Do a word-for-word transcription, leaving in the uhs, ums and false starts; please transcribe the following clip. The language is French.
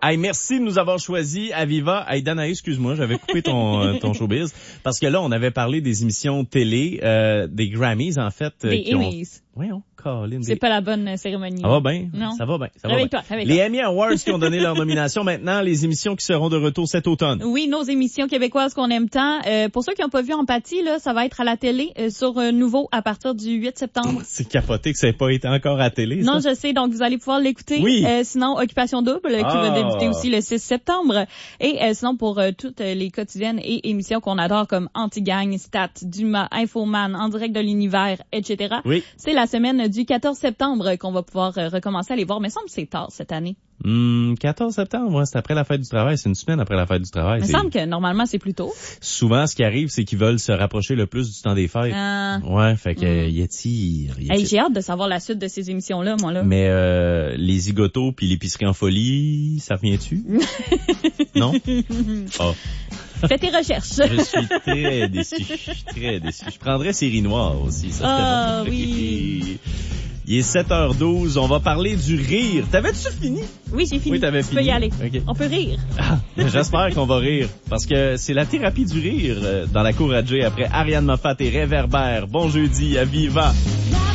Hey, merci de nous avoir choisi Aviva. Hey, Danae, excuse-moi, j'avais coupé ton, euh, ton showbiz. Parce que là, on avait parlé des émissions télé, euh, des Grammys, en fait. Euh, Des qui ont... Emmys. Voyons, Colin. C'est des... pas la bonne cérémonie. Ça va bien? Non. Ça va bien. Ça va Réveille-toi, bien. réveille-toi. Les Emmy Awards qui ont donné leur nomination. Maintenant, les émissions qui seront de retour cet automne. Oui, nos émissions québécoises qu'on aime tant. Euh, pour ceux qui n'ont pas vu Empathie, là, ça va être à la télé euh, sur euh, Nouveau à partir du huit septembre. C'est capoté que ça n'ait pas été encore à la télé, ça. Non, je sais, donc vous allez pouvoir l'écouter. Oui. Euh, sinon, Occupation Double, qui Ah. va débuter aussi le six septembre. Et euh, sinon, pour euh, toutes les quotidiennes et émissions qu'on adore comme Anti-Gang, Stat, Dumas, Infoman, En direct de l'univers, et cetera. Oui. C'est la semaine du quatorze septembre qu'on va pouvoir euh, recommencer à les voir. Mais il me semble que c'est tard cette année. Hum, quatorze septembre, ouais, c'est après la fête du travail. C'est une semaine après la fête du travail. Il me C'est- semble que normalement c'est plus tôt. Souvent, ce qui arrive, c'est qu'ils veulent se rapprocher le plus du temps des fêtes. Euh, Ouais, fait que Mm. euh, y étire, y hey, étire. j'ai hâte de savoir la suite de ces émissions-là, moi là. Mais euh, les zigotos puis l'épicerie en folie, ça revient-tu? Non? Oh, Fais tes recherches. je suis très déçu, très déçu. Je prendrais série noire aussi, ça serait Ah, bon. oui. Il est sept heures douze, on va parler du rire. T'avais-tu fini? Oui, j'ai fini. Oui, t'avais tu fini. peux y aller. Ok. On peut rire. Ah, j'espère qu'on va rire, parce que c'est la thérapie du rire euh, dans la cour à Jay après Ariane Moffat et Réverbère. Bon jeudi, à Viva!